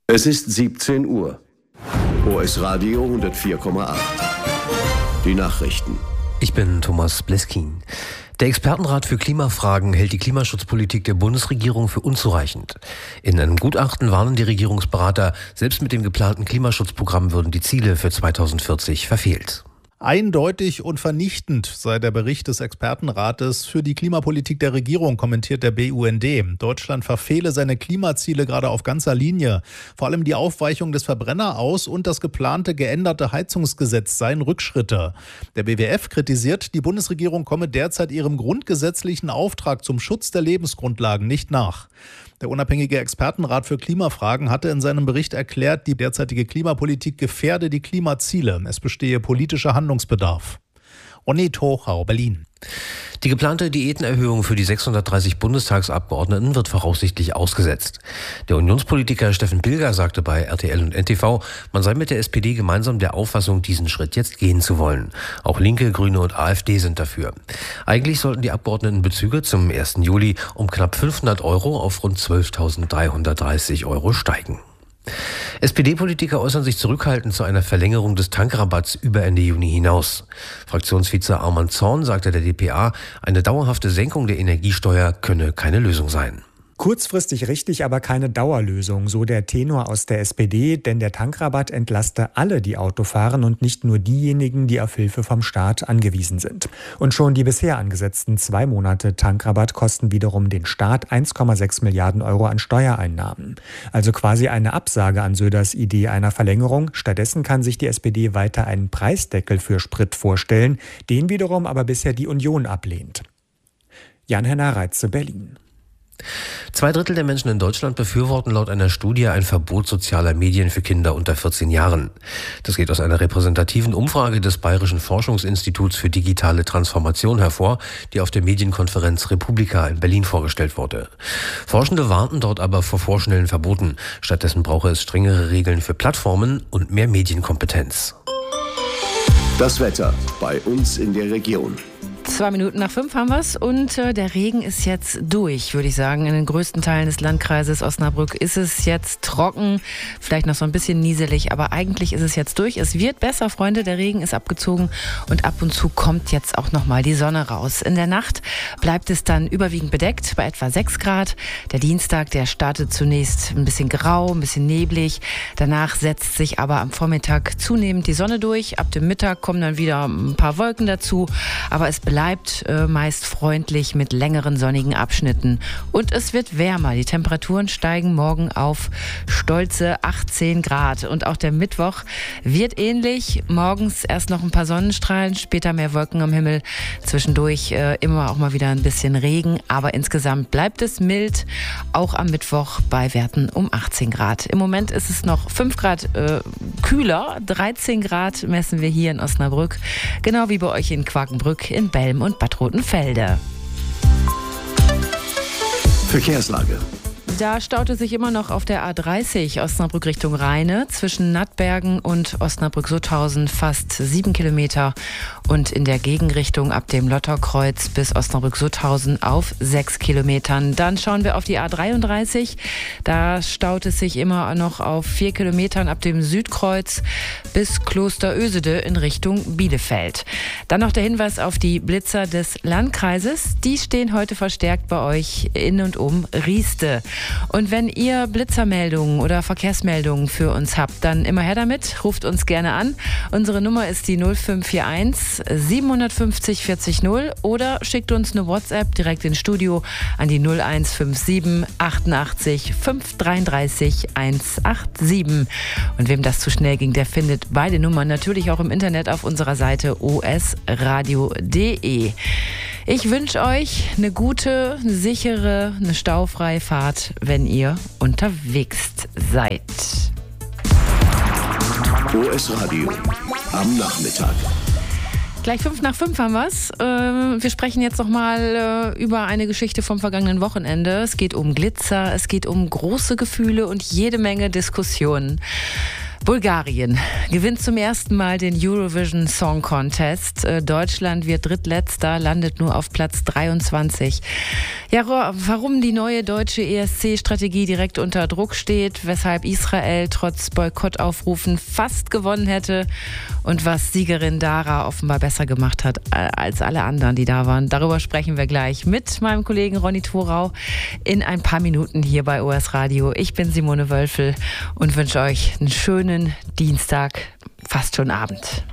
Es ist 17 Uhr. OS Radio 104,8. Die Nachrichten. Ich bin Thomas Bleskin. Der Expertenrat für Klimafragen hält die Klimaschutzpolitik der Bundesregierung für unzureichend. In einem Gutachten warnen die Regierungsberater, selbst mit dem geplanten Klimaschutzprogramm würden die Ziele für 2040 verfehlt. Eindeutig und vernichtend sei der Bericht des Expertenrates für die Klimapolitik der Regierung, kommentiert der BUND. Deutschland verfehle seine Klimaziele gerade auf ganzer Linie. Vor allem die Aufweichung des Verbrenneraus- und das geplante geänderte Heizungsgesetz seien Rückschritte. Der BWF kritisiert, die Bundesregierung komme derzeit ihrem grundgesetzlichen Auftrag zum Schutz der Lebensgrundlagen nicht nach. Der unabhängige Expertenrat für Klimafragen hatte in seinem Bericht erklärt, die derzeitige Klimapolitik gefährde die Klimaziele. Es bestehe politischer Handlungsbedarf. Ronny Hochau, Berlin. Die geplante Diätenerhöhung für die 630 Bundestagsabgeordneten wird voraussichtlich ausgesetzt. Der Unionspolitiker Steffen Pilger sagte bei RTL und NTV, man sei mit der SPD gemeinsam der Auffassung, diesen Schritt jetzt gehen zu wollen. Auch Linke, Grüne und AfD sind dafür. Eigentlich sollten die Abgeordnetenbezüge zum 1. Juli um knapp 500 € auf rund 12.330 € steigen. SPD-Politiker äußern sich zurückhaltend zu einer Verlängerung des Tankrabatts über Ende Juni hinaus. Fraktionsvize Arman Zorn sagte der dpa, eine dauerhafte Senkung der Energiesteuer könne keine Lösung sein. Kurzfristig richtig, aber keine Dauerlösung, so der Tenor aus der SPD, denn der Tankrabatt entlaste alle, die Auto fahren und nicht nur diejenigen, die auf Hilfe vom Staat angewiesen sind. Und schon die bisher angesetzten 2 Monate Tankrabatt kosten wiederum den Staat 1,6 Milliarden € an Steuereinnahmen. Also quasi eine Absage an Söders Idee einer Verlängerung. Stattdessen kann sich die SPD weiter einen Preisdeckel für Sprit vorstellen, den wiederum aber bisher die Union ablehnt. Jan-Henner Reitze, Berlin. 2/3 der Menschen in Deutschland befürworten laut einer Studie ein Verbot sozialer Medien für Kinder unter 14 Jahren. Das geht aus einer repräsentativen Umfrage des Bayerischen Forschungsinstituts für digitale Transformation hervor, die auf der Medienkonferenz Republika in Berlin vorgestellt wurde. Forschende warnten dort aber vor vorschnellen Verboten. Stattdessen brauche es strengere Regeln für Plattformen und mehr Medienkompetenz. Das Wetter bei uns in der Region. 5:02 haben wir es und der Regen ist jetzt durch, würde ich sagen. In den größten Teilen des Landkreises Osnabrück ist es jetzt trocken, vielleicht noch so ein bisschen nieselig, aber eigentlich ist es jetzt durch. Es wird besser, Freunde, der Regen ist abgezogen und ab und zu kommt jetzt auch nochmal die Sonne raus. In der Nacht bleibt es dann überwiegend bedeckt bei etwa 6 Grad. Der Dienstag, der startet zunächst ein bisschen grau, ein bisschen neblig. Danach setzt sich aber am Vormittag zunehmend die Sonne durch. Ab dem Mittag kommen dann wieder ein paar Wolken dazu, aber es bleibt meist freundlich mit längeren sonnigen Abschnitten. Und es wird wärmer. Die Temperaturen steigen morgen auf stolze 18 Grad. Und auch der Mittwoch wird ähnlich. Morgens erst noch ein paar Sonnenstrahlen, später mehr Wolken am Himmel. Zwischendurch immer auch mal wieder ein bisschen Regen. Aber insgesamt bleibt es mild. Auch am Mittwoch bei Werten um 18 Grad. Im Moment ist es noch 5 Grad kühler. 13 Grad messen wir hier in Osnabrück. Genau wie bei euch in Quakenbrück, in Belm und Bad Rotenfelde. Verkehrslage. Da staute sich immer noch auf der A30 Osnabrück Richtung Rheine zwischen Nattbergen und Osnabrück-Sutthausen fast 7 Kilometer und in der Gegenrichtung ab dem Lotterkreuz bis Osnabrück-Sutthausen auf 6 Kilometern. Dann schauen wir auf die A33. Da staut es sich immer noch auf 4 Kilometern ab dem Südkreuz bis Kloster Ösede in Richtung Bielefeld. Dann noch der Hinweis auf die Blitzer des Landkreises. Die stehen heute verstärkt bei euch in und um Rieste. Und wenn ihr Blitzermeldungen oder Verkehrsmeldungen für uns habt, dann immer her damit, ruft uns gerne an. Unsere Nummer ist die 0541 750 40 0 oder schickt uns eine WhatsApp direkt ins Studio an die 0157 88 533 187. Und wem das zu schnell ging, der findet beide Nummern natürlich auch im Internet auf unserer Seite osradio.de. Ich wünsche euch eine gute, eine sichere, eine staufreie Fahrt, wenn ihr unterwegs seid. OS Radio am Nachmittag. Gleich 5:05 haben wir's. Wir sprechen jetzt nochmal über eine Geschichte vom vergangenen Wochenende. Es geht um Glitzer, es geht um große Gefühle und jede Menge Diskussionen. Bulgarien gewinnt zum ersten Mal den Eurovision Song Contest. Deutschland wird drittletzter, landet nur auf Platz 23. Ja, warum die neue deutsche ESC-Strategie direkt unter Druck steht, weshalb Israel trotz Boykottaufrufen fast gewonnen hätte und was Siegerin Dara offenbar besser gemacht hat als alle anderen, die da waren. Darüber sprechen wir gleich mit meinem Kollegen Ronny Thorau in ein paar Minuten hier bei OS Radio. Ich bin Simone Wölfel und wünsche euch einen schönen Dienstag, fast schon Abend.